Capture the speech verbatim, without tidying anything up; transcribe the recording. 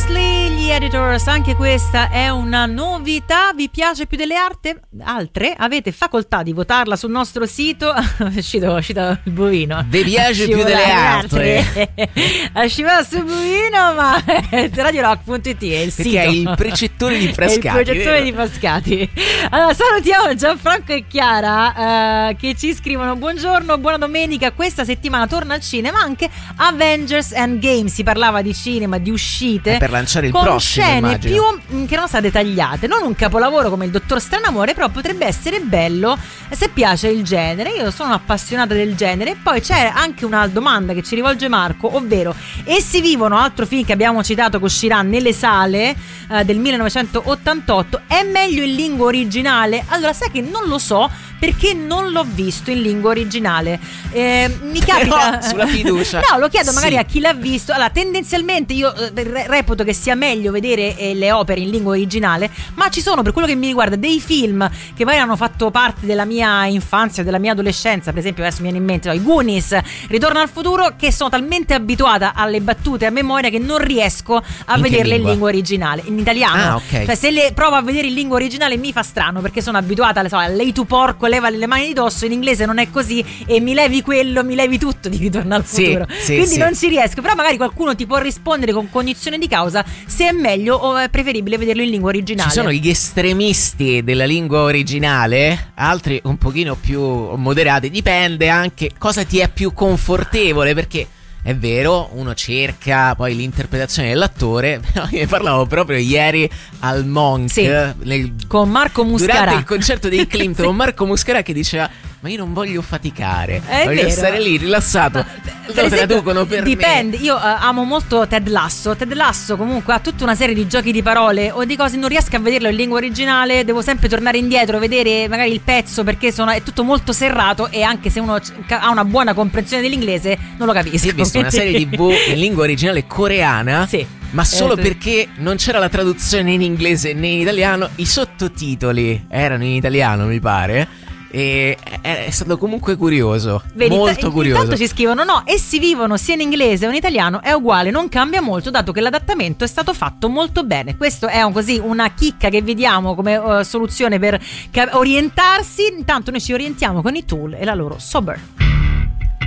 Seriously, gli Editors, anche questa è una novità. Vi piace più delle arte? Altre? Avete facoltà di votarla sul nostro sito. È uscito, è uscito il bovino. Vi piace più delle altre? È scivolato sul bovino, ma radio rock punto it è il Perché sito. è il precettore di Frascati. È il precettore di Frascati. Allora, salutiamo Gianfranco e Chiara eh, che ci scrivono: buongiorno, buona domenica. Questa settimana torna al cinema anche Avengers Endgame. Si parlava di cinema, di uscite per lanciare il con prossimo, scene immagino. più che non state tagliate. Non un capolavoro come il Dottor Stranamore, però potrebbe essere bello se piace il genere. Io sono appassionata del genere. E poi c'è anche una domanda che ci rivolge Marco, ovvero: essi vivono, altro film che abbiamo citato che uscirà nelle sale eh, del millenovecentottantotto, è meglio in lingua originale? Allora, sai che non lo so, perché non l'ho visto in lingua originale. Eh, mi capita. Però, sulla fiducia. No, lo chiedo magari sì. a chi l'ha visto. Allora, tendenzialmente io eh, reputo che sia meglio vedere eh, le opere in lingua originale, ma ci sono, per quello che mi riguarda, dei film che poi hanno fatto parte della mia infanzia, della mia adolescenza. Per esempio, adesso mi viene in mente no, i Goonies, Ritorno al futuro, che sono talmente abituata alle battute a memoria che non riesco a in vederle lingua? in lingua originale, in italiano. Ah, ok. Cioè, se le provo a vedere in lingua originale mi fa strano, perché sono abituata alle so, lei tu porco, leva le mani di dosso. In inglese non è così, e mi levi quello, mi levi tutto di Ritorno al Sì, futuro. sì, Quindi sì. non ci riesco. Però magari qualcuno ti può rispondere con cognizione di causa se è meglio o è preferibile vederlo in lingua originale. Ci sono gli estremisti della lingua originale, altri un pochino più moderati, dipende anche cosa ti è più confortevole, perché è vero, uno cerca poi l'interpretazione dell'attore. Però io ne parlavo proprio ieri al Monk, sì, nel, con Marco Muscarà, durante il concerto dei Clinton, sì. con Marco Muscarà che diceva: ma io non voglio faticare, È voglio vero. stare lì rilassato. Per Lo esempio, traducono per dipende. me. Io uh, amo molto Ted Lasso. Ted Lasso comunque ha tutta una serie di giochi di parole o di cose, non riesco a vederlo in lingua originale, devo sempre tornare indietro, vedere magari il pezzo, perché sono, è tutto molto serrato, e anche se uno ha una buona comprensione dell'inglese non lo capisco. Si è visto una serie tivù in lingua originale coreana? Sì. Ma solo Eh, perché non c'era la traduzione in inglese né in italiano, i sottotitoli erano in italiano, mi pare. E è, è stato comunque curioso. Vedi, molto t- curioso. Intanto ci scrivono: no, essi vivono sia in inglese o in italiano, è uguale, non cambia molto, dato che l'adattamento è stato fatto molto bene. Questo è un, così una chicca che vi diamo come uh, soluzione per ca- orientarsi. Intanto noi ci orientiamo con i Tool e la loro Sober.